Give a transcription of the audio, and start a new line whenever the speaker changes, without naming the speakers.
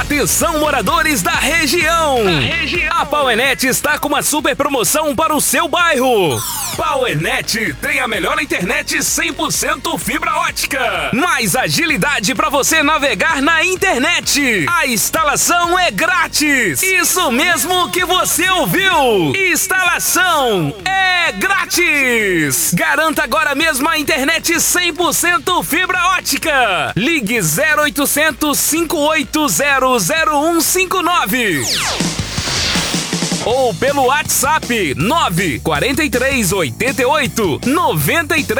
Atenção, moradores da região! A Powernet está com uma super promoção para o seu bairro. Powernet tem a melhor internet 100% fibra ótica. Mais agilidade para você navegar na internet. A instalação é grátis. Isso mesmo que você ouviu. Instalação é grátis. Garanta agora mesmo a internet 100% fibra ótica. Ligue 0800 580 0159 ou pelo WhatsApp 94388 93